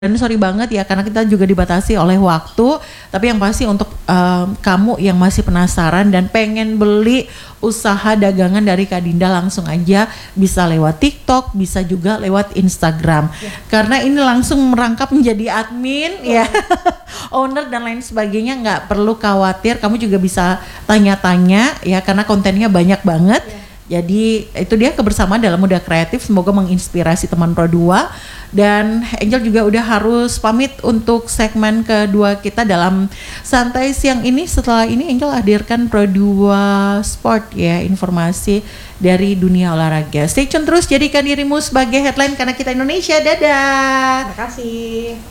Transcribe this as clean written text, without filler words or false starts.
Dan sorry banget ya karena kita juga dibatasi oleh waktu. Tapi yang pasti untuk kamu yang masih penasaran dan pengen beli usaha dagangan dari Kak Dinda, langsung aja bisa lewat TikTok, bisa juga lewat Instagram. Karena ini langsung merangkap menjadi admin ya, owner dan lain sebagainya. Nggak perlu khawatir, kamu juga bisa tanya-tanya ya karena kontennya banyak banget. Jadi itu dia kebersamaan dalam Muda Kreatif, semoga menginspirasi teman Pro 2. Dan Angel juga udah harus pamit untuk segmen kedua kita dalam Santai Siang ini. Setelah ini Angel hadirkan Pro 2 Sport ya, informasi dari dunia olahraga. Stay tune terus, jadikan dirimu sebagai headline karena kita Indonesia. Dadah. Terima kasih.